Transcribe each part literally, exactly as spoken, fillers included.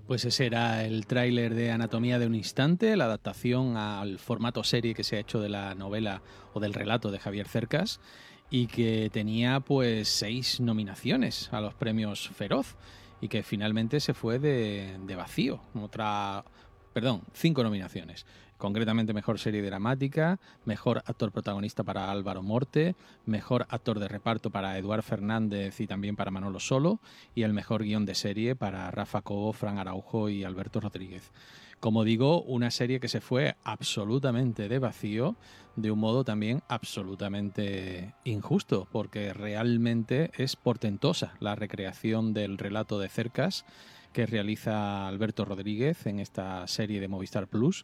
Pues ese era el tráiler de Anatomía de un instante, la adaptación al formato serie que se ha hecho de la novela o del relato de Javier Cercas y que tenía pues seis nominaciones a los premios Feroz y que finalmente se fue de, de vacío. Otra, perdón, cinco nominaciones. Concretamente mejor serie dramática, mejor actor protagonista para Álvaro Morte, mejor actor de reparto para Eduard Fernández y también para Manolo Solo y el mejor guión de serie para Rafa Cobo, Fran Araujo y Alberto Rodríguez. Como digo, una serie que se fue absolutamente de vacío, de un modo también absolutamente injusto, porque realmente es portentosa la recreación del relato de Cercas que realiza Alberto Rodríguez en esta serie de Movistar Plus.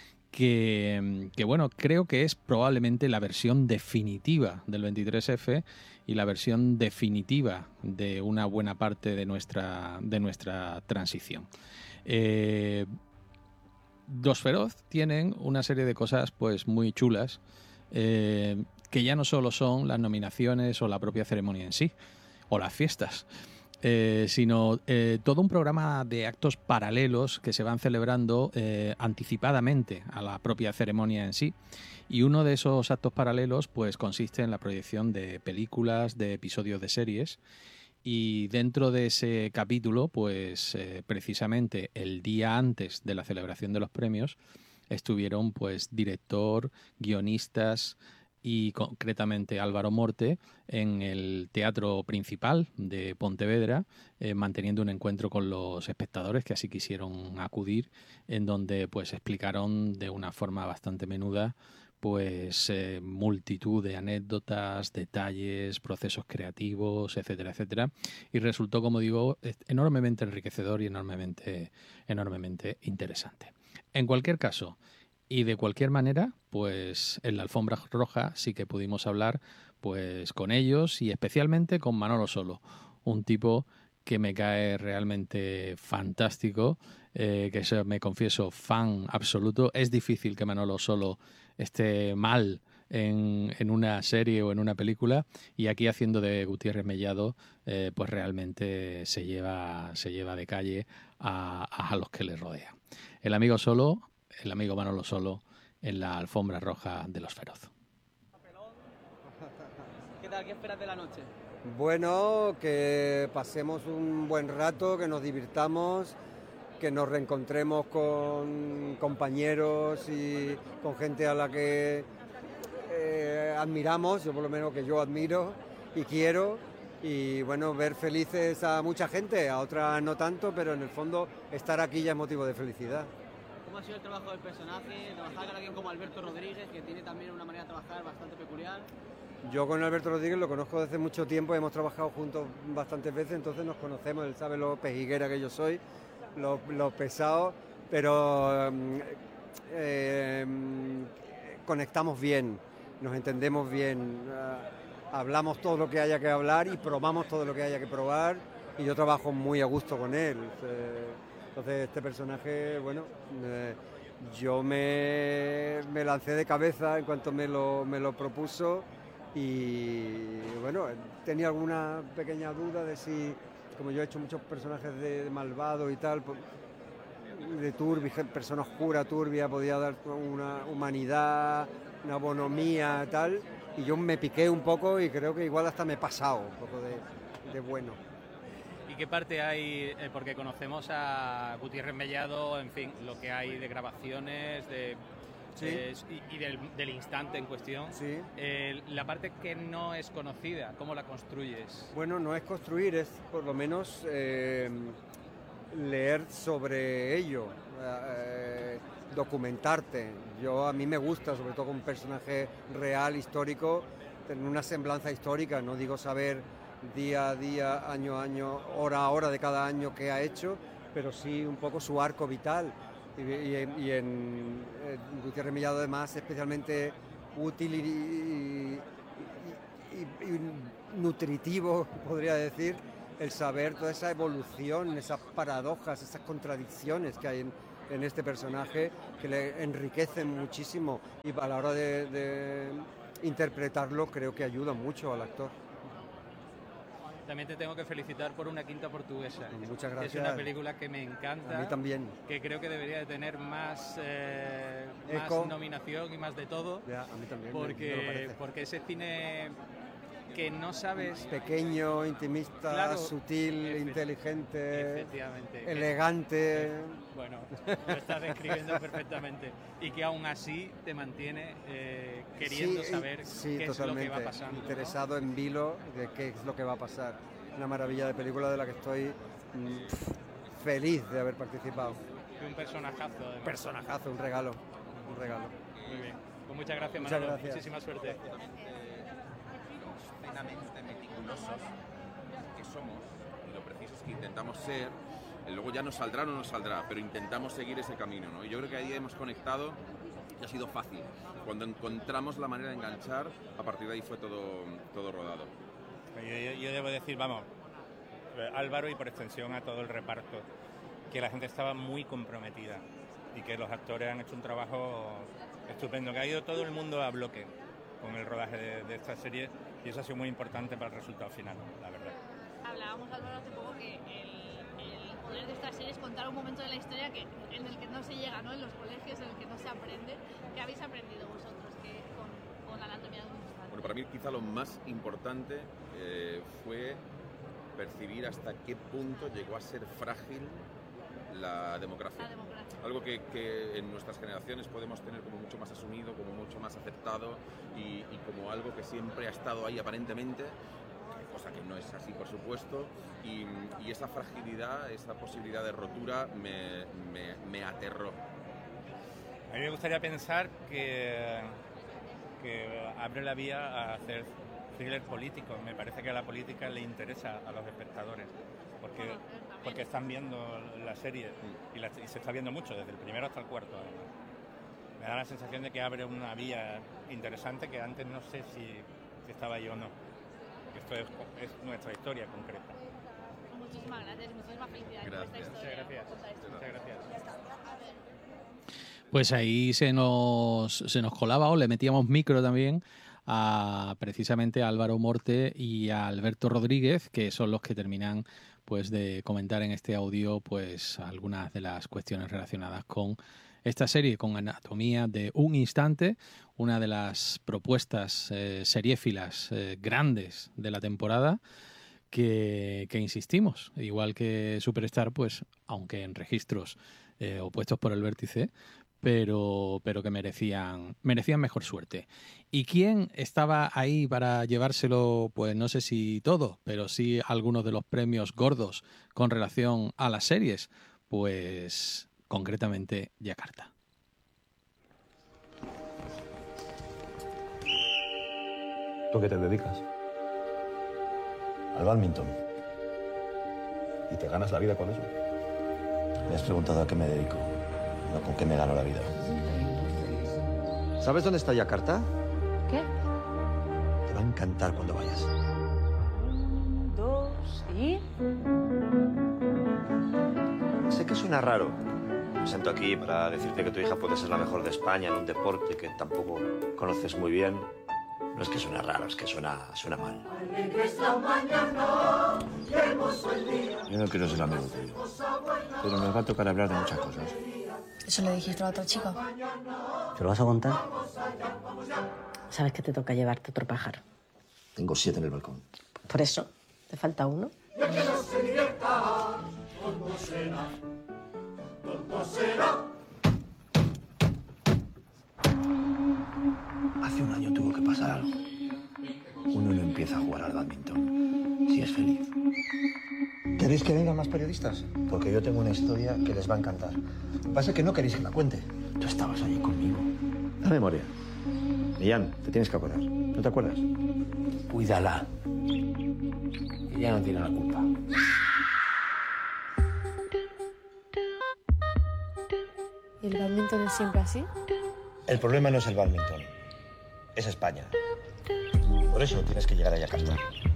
Que, que bueno, creo que es probablemente la versión definitiva del veintitrés efe y la versión definitiva de una buena parte de nuestra, de nuestra transición. Eh, Dos Feroz tienen una serie de cosas pues muy chulas, eh, que ya no solo son las nominaciones o la propia ceremonia en sí, o las fiestas, Eh, sino eh, todo un programa de actos paralelos que se van celebrando eh, anticipadamente a la propia ceremonia en sí. Y uno de esos actos paralelos pues consiste en la proyección de películas, de episodios de series. Y dentro de ese capítulo, pues eh, precisamente el día antes de la celebración de los premios, estuvieron pues director, guionistas y concretamente Álvaro Morte en el teatro principal de Pontevedra, eh, manteniendo un encuentro con los espectadores que así quisieron acudir, en donde pues explicaron de una forma bastante menuda pues eh, multitud de anécdotas, detalles, procesos creativos, etcétera, etcétera, y resultó, como digo, enormemente enriquecedor y enormemente, enormemente interesante. En cualquier caso, y de cualquier manera, pues en la alfombra roja sí que pudimos hablar pues con ellos y especialmente con Manolo Solo, un tipo que me cae realmente fantástico, eh, que eso me confieso fan absoluto. Es difícil que Manolo Solo esté mal en, en una serie o en una película, y aquí haciendo de Gutiérrez Mellado eh, pues realmente se lleva, se lleva de calle a, a los que le rodean. El amigo Solo, el amigo Manolo Solo, en la alfombra roja de los Feroz. ¿Qué tal? ¿Qué esperas de la noche? Bueno, que pasemos un buen rato, que nos divirtamos, que nos reencontremos con compañeros y con gente a la que eh, admiramos, yo por lo menos que yo admiro y quiero, y bueno, ver felices a mucha gente, a otras no tanto, pero en el fondo estar aquí ya es motivo de felicidad. ¿Cómo ha sido el trabajo del personaje? Trabajar con alguien como Alberto Rodríguez, que tiene también una manera de trabajar bastante peculiar. Yo con Alberto Rodríguez lo conozco desde mucho tiempo, hemos trabajado juntos bastantes veces, entonces nos conocemos, él sabe lo pejiguera que yo soy, lo, lo pesado, pero eh, conectamos bien, nos entendemos bien, uh, hablamos todo lo que haya que hablar y probamos todo lo que haya que probar, y yo trabajo muy a gusto con él. Eh, entonces este personaje, bueno, eh, yo me, me lancé de cabeza en cuanto me lo, me lo propuso. Y bueno, tenía alguna pequeña duda de si, como yo he hecho muchos personajes de, de malvado y tal, de turbia, persona oscura, turbia, podía dar una humanidad, una bonomía y tal, y yo me piqué un poco y creo que igual hasta me he pasado un poco de, de bueno. ¿Y qué parte hay? Eh, porque conocemos a Gutiérrez Mellado, en fin, lo que hay de grabaciones, de... Sí. Eh, y, y del, del instante en cuestión. Sí. Eh, la parte que no es conocida, ¿cómo la construyes? Bueno, no es construir, es por lo menos eh, leer sobre ello, eh, documentarte. Yo, a mí me gusta, sobre todo con un personaje real, histórico, tener una semblanza histórica, no digo saber día a día, año a año, hora a hora de cada año qué ha hecho, pero sí un poco su arco vital. Y, y, y en eh, Gutiérrez Mellado además especialmente útil y, y, y, y nutritivo, podría decir, el saber toda esa evolución, esas paradojas, esas contradicciones que hay en, en este personaje, que le enriquecen muchísimo, y a la hora de, de interpretarlo creo que ayuda mucho al actor. También te tengo que felicitar por Una quinta portuguesa. Muchas gracias. Es una película que me encanta. A mí también. Que creo que debería de tener más, eh, más nominación y más de todo. Ya, a mí también. Porque, porque ese cine que no sabes... Pequeño, intimista, claro, sutil, efect- inteligente, efectivamente, elegante. Bueno, lo estás describiendo perfectamente. Y que aún así te mantiene eh, queriendo sí, saber sí, qué es lo que va pasando. Interesado, ¿no?, en vilo de qué es lo que va a pasar. Una maravilla de película de la que estoy mmm, feliz de haber participado. Y un personajazo. Además. Personajazo, un regalo. Un regalo. Muy bien. Pues muchas gracias, muchas Manolo. Gracias. Muchísima suerte. Plenamente meticulosos que somos, y lo preciso es que intentamos ser, luego ya nos saldrá o no nos saldrá, pero intentamos seguir ese camino, ¿no? Y yo creo que ahí hemos conectado y ha sido fácil. Cuando encontramos la manera de enganchar, a partir de ahí fue todo, todo rodado. Yo, yo, yo debo decir, vamos, Álvaro y por extensión a todo el reparto, que la gente estaba muy comprometida y que los actores han hecho un trabajo estupendo, que ha ido todo el mundo a bloque con el rodaje de, de esta serie, y eso ha sido muy importante para el resultado final, la verdad. Hablábamos, Álvaro, hace poco que el, el poder de esta serie es contar un momento de la historia que, en el que no se llega, ¿no?, en los colegios, en el que no se aprende. ¿Qué habéis aprendido vosotros que, con, con Anatomía de un instante? Bueno, para mí quizá lo más importante eh, fue percibir hasta qué punto llegó a ser frágil la democracia. La democracia. Algo que, que en nuestras generaciones podemos tener como mucho más asumido, como mucho más aceptado y, y como algo que siempre ha estado ahí aparentemente, cosa que no es así, por supuesto, y, y esa fragilidad, esa posibilidad de rotura me, me, me aterró. A mí me gustaría pensar que, que abre la vía a hacer thriller político. Me parece que a la política le interesa a los espectadores, porque, porque están viendo la serie y, la, y se está viendo mucho, desde el primero hasta el cuarto, además. Me da la sensación de que abre una vía interesante que antes no sé si, si estaba yo o no. Esto es, es nuestra historia concreta. Muchísimas gracias y muchísimas felicidades por esta historia. Muchas gracias. Muchas gracias. Pues ahí se nos, se nos colaba, o le metíamos micro también, a precisamente a Álvaro Morte y a Alberto Rodríguez, que son los que terminan pues de comentar en este audio pues algunas de las cuestiones relacionadas con esta serie, con Anatomía de un instante, una de las propuestas eh, seriéfilas eh, grandes de la temporada, que, que insistimos, igual que Superstar, pues aunque en registros eh, opuestos por el vértice, pero, pero que merecían, merecían mejor suerte. ¿Y quién estaba ahí para llevárselo? Pues no sé si todo, pero sí algunos de los premios gordos con relación a las series. Pues concretamente Yakarta. ¿Tú a qué te dedicas? Al bádminton. ¿Y te ganas la vida con eso? Me has preguntado a qué me dedico, no con qué me gano la vida. ¿Sabes dónde está Yakarta? ¿Qué? Te va a encantar cuando vayas. Dos y... Sé que suena raro. Me siento aquí para decirte que tu hija puede ser la mejor de España en un deporte que tampoco conoces muy bien. No es que suena raro, es que suena, suena mal. Yo no quiero ser amigo tuyo, pero nos va a tocar hablar de muchas cosas. ¿Eso le dijiste a otro chico? ¿Te lo vas a contar? Sabes que te toca llevarte otro pájaro. Tengo siete en el balcón. Por eso, te falta uno. Hace un año tuvo que pasar algo. Uno no empieza a jugar al bádminton si es feliz. ¿Queréis que vengan más periodistas? Porque yo tengo una historia que les va a encantar. Lo que pasa es que no queréis que la cuente. Tú estabas allí conmigo. La memoria. Millán, te tienes que acordar. ¿No te acuerdas? Cuídala. Que ya no tiene la culpa. ¿Y el bádminton es siempre así? El problema no es el bádminton. Es España. Por eso tienes que llegar a Yakarta.